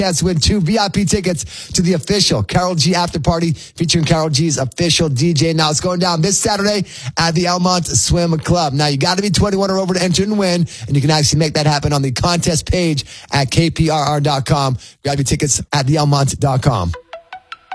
chance to win 2 VIP tickets to the official Karol G after party featuring Karol G's official DJ. Now, it's going down this Saturday at the Elmont Swim Club. Now, you got to be 21 or over to enter and win, and you can actually make that happen on the contest page at kprr.com. Grab your tickets at theelmont.com.